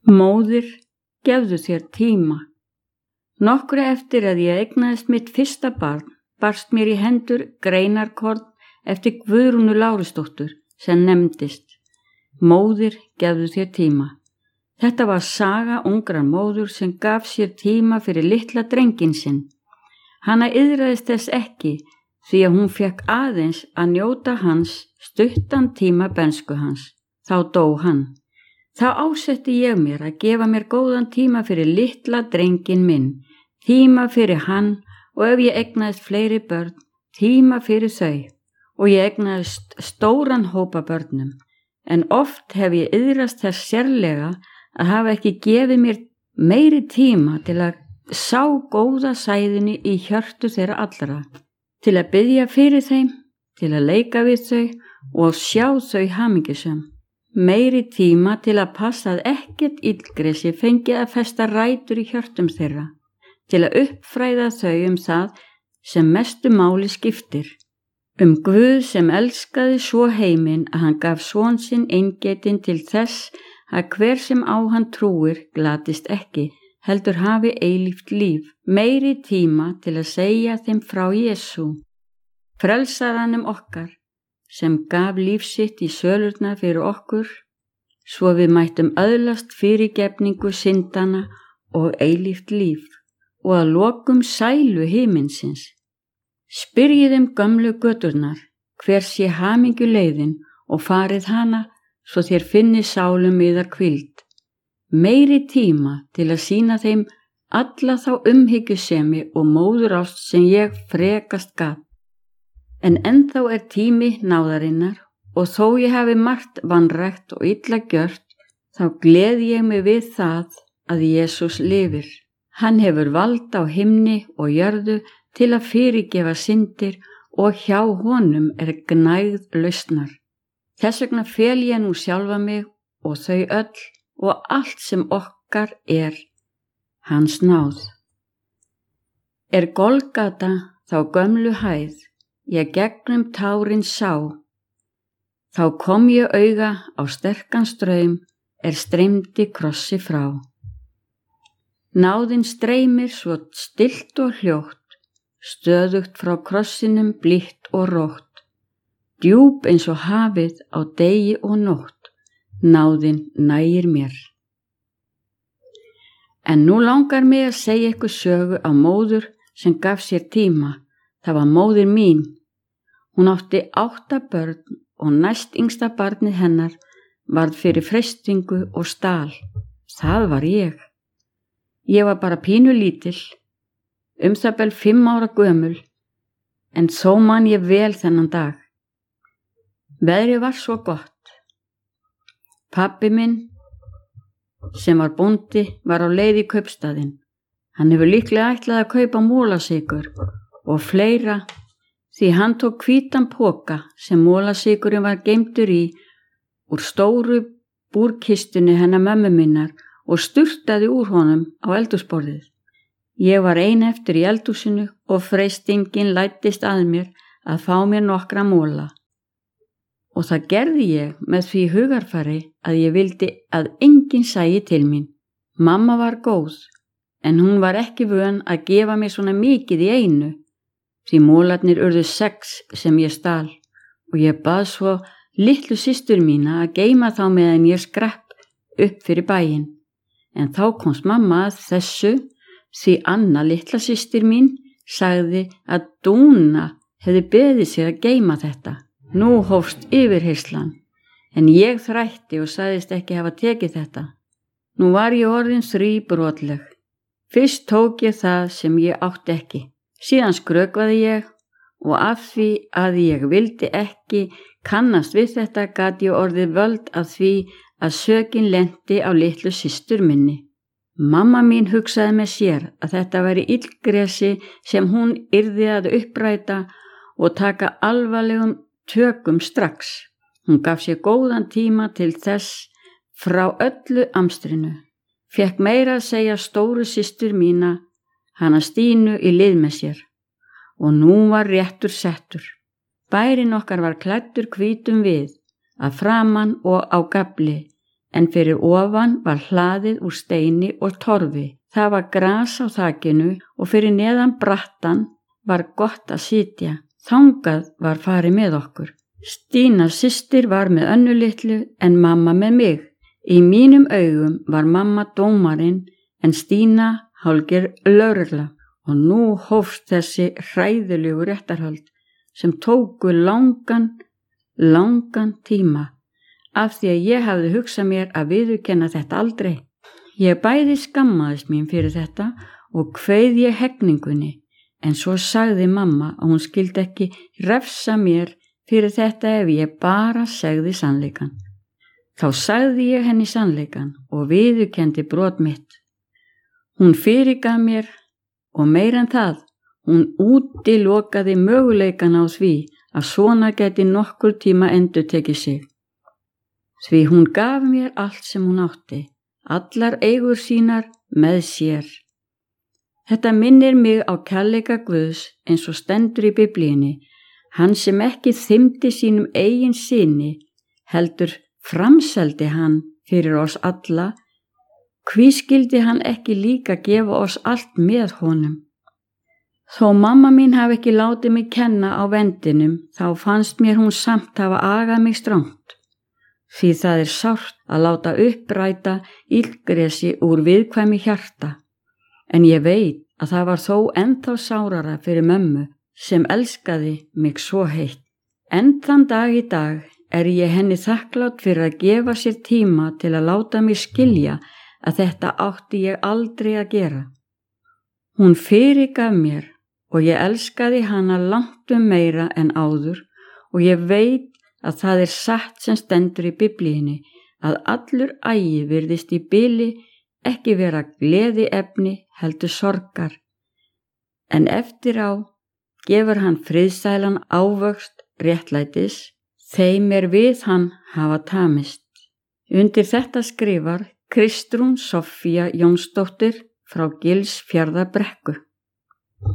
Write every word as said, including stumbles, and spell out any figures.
Móðir, gefðu þér tíma. Nokkru eftir að ég eignaðist mitt fyrsta barn, barst mér í hendur greinarkorn eftir Guðrúnu Lárusdóttur sem nefndist Móðir, gefðu þér tíma. Þetta var saga ungrar móður sem gaf sér tíma fyrir litla drenginn sinn. Hana iðraðist þess ekki því að hún fekk aðeins að njóta hans stuttan tíma bernsku hans. Þá dó hann. Þá ásetti ég mér að gefa mér góðan tíma fyrir litla drenginn minn, tíma fyrir hann og ef ég eignaðist fleiri börn, tíma fyrir þau og ég eignaðist stóran hópa börnum. En oft hef ég iðrast þess sérlega að hafa ekki gefið mér meiri tíma til að sá góða sæðinni í hjörtu þeirra allra, til að biðja fyrir þeim, til að leika við þau og sjá þau hamingjusöm. Meiri tíma til að passa að ekkert illgresi fengi að festa rætur í hjörtum þeirra, til að uppfræða þau um það sem mestu máli skiptir, um Guð sem elskaði svo heiminn að hann gaf son sinn eingetinn til þess að hver sem á hann trúir glatist ekki, heldur hafi eilíft líf. Meiri tíma til að segja þeim frá Jesú, frelsaranum okkar, sem gaf líf sitt í sölurna fyrir okkur, svo við mættum öðlast fyrirgefningu syndana og eilíft líf og að lokum sælu himinsins. Spyrjið um gömlu göturnar, hver sé hamingju leiðin og farið hana svo þér finni sálum yðar hvíld. Meiri tíma til að sýna þeim alla þá umhyggjusemi og móðurást sem ég frekast gat. En ennþá er tími náðarinnar og þó ég hafi margt vanrækt og illa gjört, þá gleð ég mig við það að Jesús lifir. Hann hefur vald á himni og jörðu til að fyrirgefa syndir og hjá honum er gnægð lausnar. Þess vegna fel ég nú sjálfa mig og þau öll og allt sem okkar er, hans náð. Er Golgata þá gömlu hæð, ég gegnum tárin sá, þá kom ég auga á sterkan straum er streymdi krossi frá. Náðin streymir svo stillt og hljótt, stöðugt frá krossinum blítt og rótt, djúp eins og hafið á degi og nótt, náðin nægir mér. En nú langar mig að segja ykkur sögu á móður sem gaf sér tíma. Það var móðir mín. Hún átti átta börn og næst yngsta barnið hennar varð fyrir freistingu og stal. Það var ég. Ég var bara pínu lítil, um það bil fimm ára gömul, en þó man ég vel þennan dag. Veðrið var svo gott. Pabbi minn, sem var bóndi, var á leið í kaupstaðinn. Hann hefur líklega ætlað að kaupa mólasykur og fleira, því hann tók hvítan poka sem mólasykurinn var geymdur í úr stóru búrkistunni hennar mömmu minnar og sturtaði úr honum á eldhúsborðið. Ég var ein eftir í eldhúsinu og freistingin læddist að mér að fá mér nokkra móla. Og það gerði ég með því hugarfari að ég vildi að enginn sæi til mín. Mamma var góð, en hún var ekki vön að gefa mér svona mikið í einu, því mólarnir urðu sex sem ég stal og ég bað svo litlu systur mína að geyma þá meðan ég skrapp upp fyrir bæinn. En þá komst mamma að þessu því Anna litla systir mín sagði að Dúna hefði beðið sér að geyma þetta. Nú hófst yfirheyslan, en ég þrætti og sagðist ekki hafa tekið þetta. Nú var ég orðin þríbrotleg. Fyrst tók ég það sem ég átti ekki. Síðan skrökvaði ég og af því að ég vildi ekki kannast við þetta gat ég orðið völd af því að sökin lenti á litlu systur minni. Mamma mín hugsaði með sér að þetta væri illgresi sem hún yrði að uppræta og taka alvarlegum tökum strax. Hún gaf sér góðan tíma til þess frá öllu amstrinu. Fekk meira að segja stóru systur mína, hana Stínu, í lið með sér. Og nú var réttur settur. Bærinn okkar var klæddur hvítum við, að framan og á gafli, en fyrir ofan var hlaðið úr steini og torfi. Það var gras á þakinu og fyrir neðan brattan var gott að sitja. Þangað var farið með okkur. Stína systir var með Önnu litlu en mamma með mig. Í mínum augum var mamma dómarinn en Stína hálfgerð lögregla og nú hófst þessi hræðilegu réttarhöld sem tóku langan, langan tíma af því að ég hafði hugsað mér að viðurkenna þetta aldrei. Ég bæði skammaðist mín fyrir þetta og kveið ég hegningunni en svo sagði mamma að hún skildi ekki refsa mér fyrir þetta ef ég bara segði sannleikann. Þá sagði ég henni sannleikann og viðurkenndi brot mitt. Hún fyrirgaf mér og meira en það, hún útilokaði möguleikan á því að svona gæti nokkur tíma endurtekið sig. Því hún gaf mér allt sem hún átti, allar eigur sínar með sér. Þetta minnir mig á kærleika Guðs eins og stendur í Biblíunni, hann sem ekki þymdi sínum eigin syni, heldur framseldi hann fyrir oss alla. Hví skildi hann ekki líka gefa oss allt með honum? Þó mamma mín hafi ekki látið mig kenna á vendinum, þá fannst mér hún samt hafa agað mig strangt. Því það er sárt að láta uppræta illgresi úr viðkvæmi hjarta. En ég veit að það var þó ennþá sárara fyrir mömmu sem elskaði mig svo heitt. En þann dag í dag er ég henni þakklát fyrir að gefa sér tíma til að láta mig skilja að þetta átti ég aldrei að gera. Hún fyrirgaf mér og ég elskaði hana langt um meira en áður og ég veit að það er satt sem stendur í Biblíunni að allur agi virðist í bili ekki vera gleðiefni heldur sorgar. En eftir á gefur hann friðsælan ávöxt réttlætis, þeim er við hann hafa tamist. Undir þetta skrifar Kristrún Soffía Jónsdóttir frá Gilsfjarðarbrekku.